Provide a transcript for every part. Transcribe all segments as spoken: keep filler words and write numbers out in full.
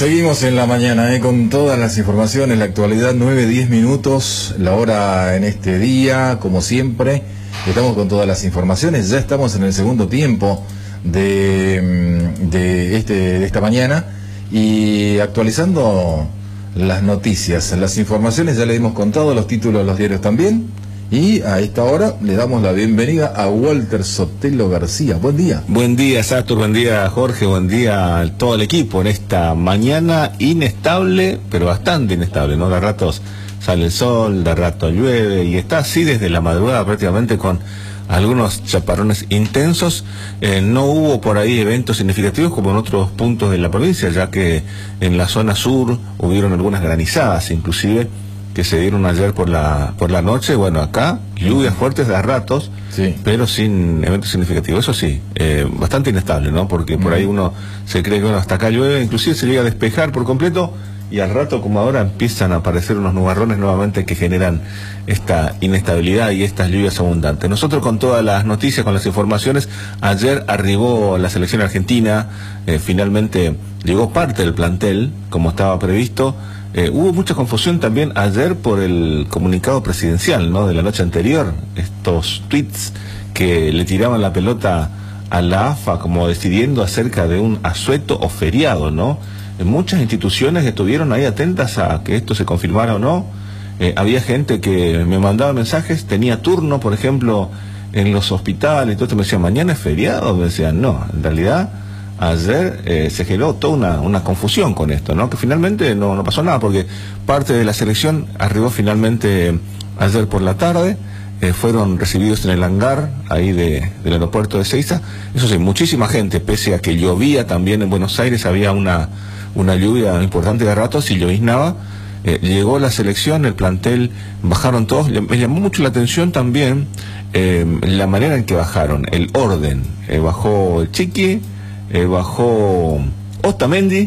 Seguimos en la mañana, eh, con todas las informaciones, la actualidad, nueve, diez minutos, la hora en este día, como siempre, estamos con todas las informaciones, ya estamos en el segundo tiempo de, de, este, de esta mañana y actualizando las noticias, las informaciones, ya le hemos contado, los títulos de los diarios también. Y a esta hora le damos la bienvenida a Walter Sotelo García. Buen día. Buen día, Satur, buen día, Jorge, buen día a todo el equipo en esta mañana inestable, pero bastante inestable, ¿no? De ratos sale el sol, de rato llueve, y está así desde la madrugada prácticamente con algunos chaparrones intensos. Eh, no hubo por ahí eventos significativos como en otros puntos de la provincia, ya que en la zona sur hubieron algunas granizadas, inclusive, que se dieron ayer por la por la noche. Bueno, acá lluvias fuertes de a ratos, sí, pero sin eventos significativos. Eso sí, eh, bastante inestable, ¿no? Porque por ahí uno se cree que bueno, hasta acá llueve, inclusive se llega a despejar por completo y al rato, como ahora, empiezan a aparecer unos nubarrones nuevamente que generan esta inestabilidad y estas lluvias abundantes. Nosotros con todas las noticias, con las informaciones, ayer arribó la selección argentina, eh, finalmente llegó parte del plantel, como estaba previsto. Eh, hubo mucha confusión también ayer por el comunicado presidencial, ¿no?, de la noche anterior, estos tweets que le tiraban la pelota a la A F A como decidiendo acerca de un asueto o feriado, ¿no? Eh, muchas instituciones estuvieron ahí atentas a que esto se confirmara o no. Eh, había gente que me mandaba mensajes, tenía turno, por ejemplo, en los hospitales, y todo esto, me decían, ¿mañana es feriado? Me decían, no, en realidad ayer eh, se generó toda una, una confusión con esto, ¿no? Que finalmente no, no pasó nada, porque parte de la selección arribó finalmente ayer por la tarde, eh, fueron recibidos en el hangar ahí de, del aeropuerto de Ezeiza. Eso sí, muchísima gente, pese a que llovía también en Buenos Aires, había una, una lluvia importante de ratos y lloviznaba. Eh, llegó la selección, el plantel, bajaron todos. Me llamó mucho la atención también eh, la manera en que bajaron, el orden. Eh, bajó el Chiqui, Eh, bajó Otamendi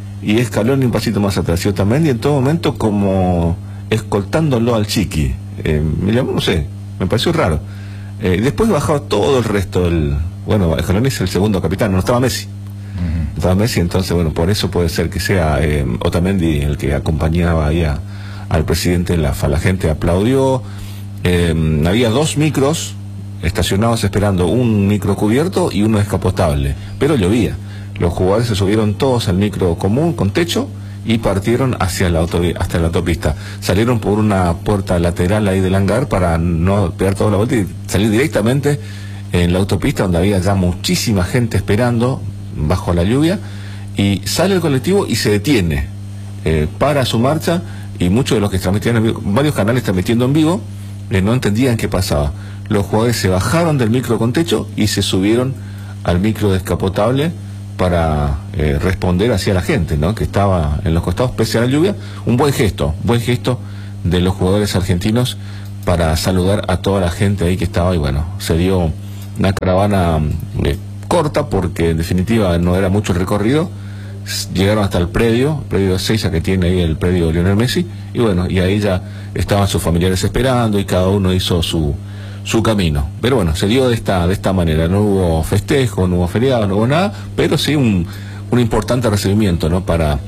y Scaloni un pasito más atrás, y Otamendi en todo momento como escoltándolo al Chiqui. Eh, me llamó, no sé, me pareció raro. Eh, después bajó todo el resto del, bueno, Scaloni es el segundo capitán, no estaba Messi. Uh-huh. Estaba Messi, entonces bueno, por eso puede ser que sea eh, Otamendi el que acompañaba ahí a, al presidente de la F A. La gente aplaudió. Eh, había dos micros estacionados esperando, un micro cubierto y uno descapotable, pero llovía. Los jugadores se subieron todos al micro común con techo y partieron hacia la autovi- hasta la autopista. Salieron por una puerta lateral ahí del hangar para no pegar toda la vuelta y salir directamente en la autopista, donde había ya muchísima gente esperando bajo la lluvia, y sale el colectivo y se detiene, eh, para su marcha, y muchos de los que transmitían en vivo, varios canales transmitiendo en vivo, eh, no entendían qué pasaba. Los jugadores se bajaron del micro con techo y se subieron al micro descapotable para eh, responder hacia la gente, ¿no?, que estaba en los costados pese a la lluvia. Un buen gesto, buen gesto de los jugadores argentinos para saludar a toda la gente ahí que estaba, y bueno, se dio una caravana eh, corta, porque en definitiva no era mucho el recorrido. Llegaron hasta el predio, el predio de Ezeiza, que tiene ahí el predio de Lionel Messi, y bueno, y ahí ya estaban sus familiares esperando y cada uno hizo su su camino. Pero bueno, se dio de esta de esta manera. No hubo festejo, no hubo feriado, no hubo nada, pero sí un, un importante recibimiento, ¿no?, para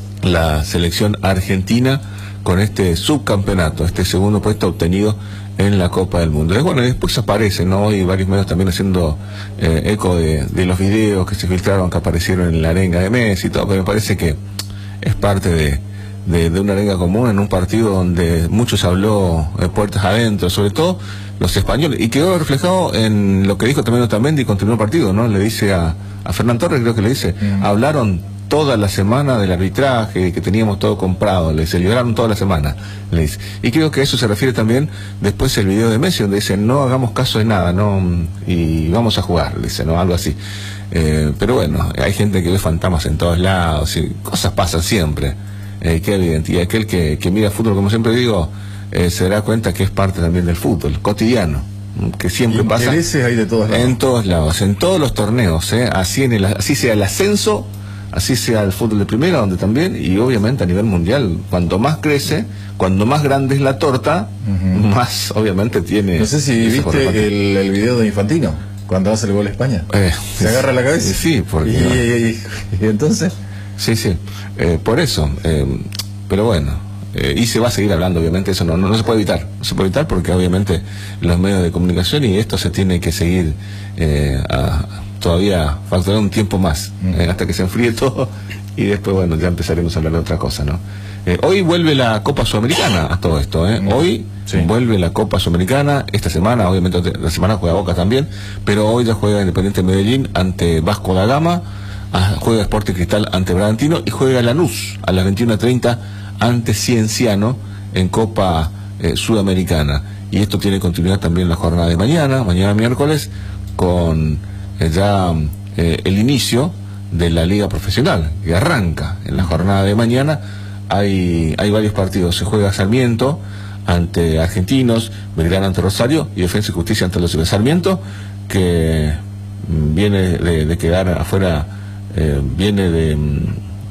la selección argentina con este subcampeonato, este segundo puesto obtenido en la Copa del Mundo. Y bueno, después aparecen, ¿no?, hoy varios medios también haciendo eh, eco de, de los videos que se filtraron, que aparecieron en la arenga de Messi y todo, pero me parece que es parte de De, de una arenga común en un partido donde mucho se habló de puertas adentro, sobre todo los españoles, y quedó reflejado en lo que dijo también Otamendi y continuó el partido, ¿no? Le dice a, a Fernán Torres, creo que le dice, mm. hablaron toda la semana del arbitraje, que teníamos todo comprado, le celebraron toda la semana, le dice. Y creo que eso se refiere también después el video de Messi, donde dice, no hagamos caso de nada, no, y vamos a jugar, le dice, ¿no?, algo así. Eh, pero bueno, hay gente que ve fantasmas en todos lados, y cosas pasan siempre. Eh, qué evidente, y aquel que, que mira fútbol, como siempre digo, eh, se dará cuenta que es parte también del fútbol cotidiano, que siempre pasa hay de todos lados. en todos lados, en todos los torneos, eh, así en el, así sea el ascenso, así sea el fútbol de primera, donde también, y obviamente a nivel mundial, cuanto más crece, cuando más grande es la torta, uh-huh. más obviamente tiene. No sé si viste el, el video de Infantino cuando hace el gol a España, eh, se agarra la cabeza, sí, porque y, y, y, y entonces Sí, sí, eh, por eso, eh, pero bueno, eh, y se va a seguir hablando, obviamente, eso no, no, no se puede evitar, no se puede evitar porque obviamente los medios de comunicación y esto se tiene que seguir eh, a, todavía facturar un tiempo más, eh, hasta que se enfríe todo y después, bueno, ya empezaremos a hablar de otra cosa, ¿no? Eh, hoy vuelve la Copa Sudamericana a todo esto, ¿eh? Hoy sí. vuelve la Copa Sudamericana, esta semana, obviamente la semana juega Boca también, pero hoy ya juega Independiente Medellín ante Vasco da Gama, juega Sporting Cristal ante Bragantino y juega Lanús a las veintiuna treinta ante Cienciano en Copa eh, Sudamericana. Y esto tiene continuidad también la jornada de mañana, mañana miércoles, con eh, ya eh, el inicio de la Liga Profesional, que arranca en la jornada de mañana. Hay, hay varios partidos, se juega Sarmiento ante Argentinos, Belgrano ante Rosario y Defensa y Justicia ante los de Sarmiento, que mm, viene de, de quedar afuera, eh, viene de mm,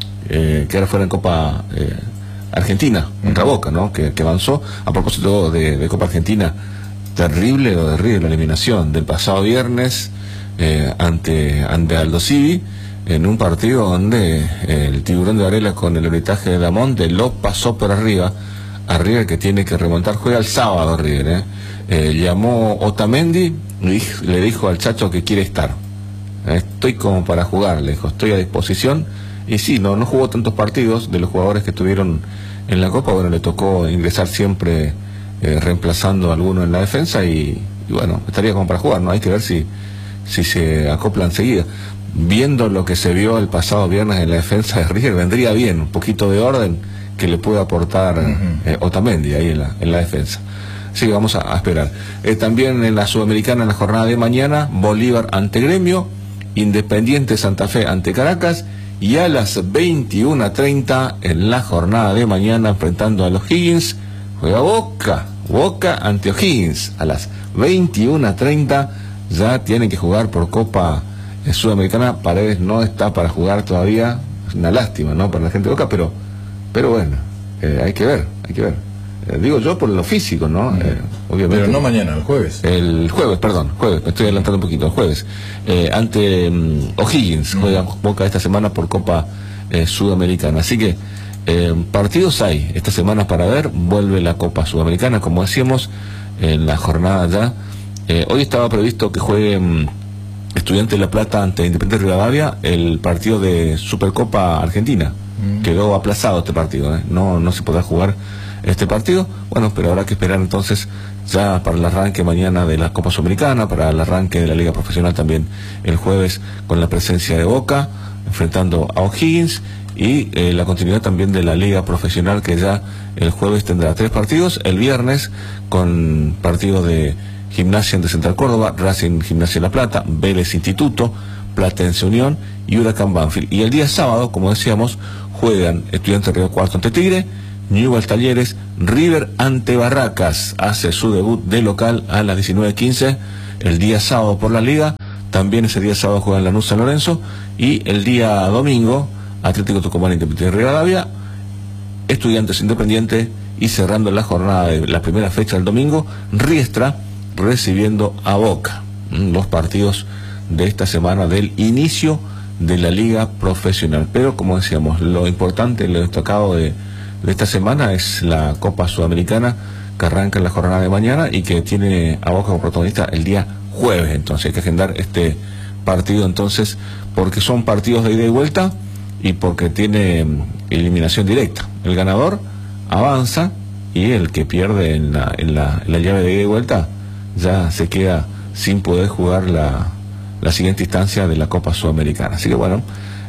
eh, quedar afuera en Copa eh, Argentina, contra uh-huh. Boca, ¿no? Que, que avanzó. A propósito de, de Copa Argentina, terrible o terrible la eliminación del pasado viernes eh, ante, ante Aldo Civi, en un partido donde eh, el Tiburón de Varela con el oritaje de Damonte lo pasó por arriba, a River, que tiene que remontar. Juega el sábado River, ¿eh? Eh, llamó Otamendi y le dijo al Chacho que quiere estar. Estoy como para jugar, le dijo, estoy a disposición. Y sí, no, no jugó tantos partidos de los jugadores que estuvieron en la Copa. Bueno, le tocó ingresar siempre eh, reemplazando a alguno en la defensa y, y bueno, estaría como para jugar, ¿no? Hay que ver si, si se acopla enseguida. Viendo lo que se vio el pasado viernes en la defensa de River, vendría bien un poquito de orden que le pueda aportar uh-huh. eh, Otamendi ahí en la, en la defensa. Sí, vamos a, a esperar. Eh, también en la Sudamericana, en la jornada de mañana, Bolívar ante Gremio, Independiente Santa Fe ante Caracas, y a las veintiuna treinta en la jornada de mañana, enfrentando a los O'Higgins, juega Boca, Boca ante O'Higgins. A las veintiuna treinta ya tienen que jugar por Copa eh, Sudamericana. Paredes no está para jugar todavía, es una lástima, ¿no?, para la gente de Boca, pero pero bueno, eh, hay que ver, hay que ver. Eh, digo yo por lo físico, ¿no? Mm. Eh, obviamente. Pero no mañana, el jueves. El jueves, perdón, jueves, me estoy adelantando un poquito, el jueves. Eh, ante um, O'Higgins, mm. juega Boca esta semana por Copa eh, Sudamericana. Así que eh, partidos hay esta semana para ver. Vuelve la Copa Sudamericana, como decíamos, en la jornada ya. Eh, hoy estaba previsto que juegue um, Estudiantes de La Plata ante Independiente Rivadavia el partido de Supercopa Argentina. Mm. Quedó aplazado este partido, ¿eh? no, no se podrá jugar este partido. Bueno, pero habrá que esperar entonces ya para el arranque mañana de la Copa Sudamericana, para el arranque de la Liga Profesional también el jueves, con la presencia de Boca enfrentando a O'Higgins, y eh, la continuidad también de la Liga Profesional, que ya el jueves tendrá tres partidos, el viernes con partido de Gimnasia de Central Córdoba, Racing Gimnasia La Plata, Vélez Instituto, Platense Unión y Huracán Banfield. Y el día sábado, como decíamos, juegan Estudiantes Río Cuarto ante Tigre, Newell's Talleres, River ante Barracas, hace su debut de local a las diecinueve quince el día sábado por la Liga. También ese día sábado juegan Lanús San Lorenzo, y el día domingo Atlético Tucumán Independiente de Rivadavia, Estudiantes Independiente, y cerrando la jornada de la primera fecha del domingo, Riestra recibiendo a Boca. Los partidos de esta semana del inicio de la Liga Profesional. Pero como decíamos, lo importante, lo destacado de, de esta semana es la Copa Sudamericana, que arranca en la jornada de mañana y que tiene a Boca como protagonista el día jueves. Entonces hay que agendar este partido entonces, porque son partidos de ida y vuelta y porque tiene eliminación directa. El ganador avanza y el que pierde en la, en la, en la llave de ida y vuelta ya se queda sin poder jugar la, la siguiente instancia de la Copa Sudamericana. Así que bueno,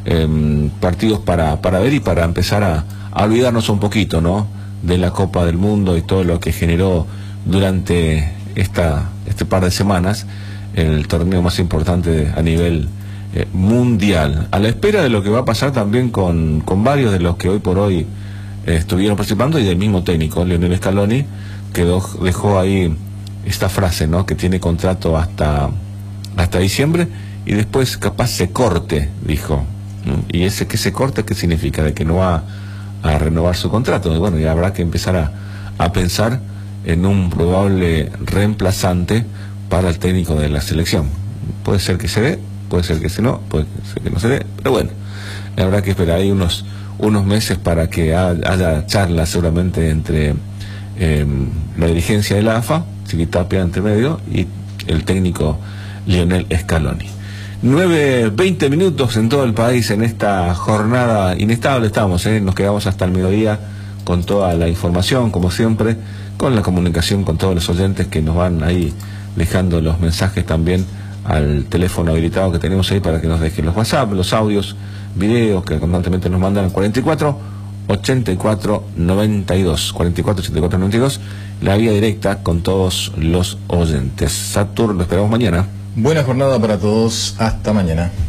eh, partidos para, para ver y para empezar a, a olvidarnos un poquito, ¿no?, de la Copa del Mundo y todo lo que generó durante esta este par de semanas el torneo más importante a nivel eh, mundial. A la espera de lo que va a pasar también con, con varios de los que hoy por hoy eh, estuvieron participando, y del mismo técnico, Lionel Scaloni, que do, dejó ahí esta frase, ¿no?, que tiene contrato hasta hasta diciembre y después capaz se corte, dijo. Y ese que se corte, ¿qué significa? De que no va a renovar su contrato. Y bueno, ya habrá que empezar a, a pensar en un probable reemplazante para el técnico de la selección. Puede ser que se dé, puede ser que se no, puede ser que no se dé, pero bueno, La verdad que esperar ahí unos, unos meses para que haya charlas seguramente entre eh, la dirigencia de la A F A, Chiquitapia entre medio, y el técnico Lionel Scaloni. nueve, veinte minutos en todo el país en esta jornada inestable estamos, ¿eh? Nos quedamos hasta el mediodía con toda la información, como siempre, con la comunicación con todos los oyentes que nos van ahí dejando los mensajes también al teléfono habilitado que tenemos ahí para que nos dejen los WhatsApp, los audios, videos que constantemente nos mandan al cuarenta y cuatro, ochenta y cuatro, noventa y dos, cuarenta y cuatro, ochenta y cuatro, noventa y dos, la vía directa con todos los oyentes. Saturno, lo esperamos mañana. Buena jornada para todos, hasta mañana.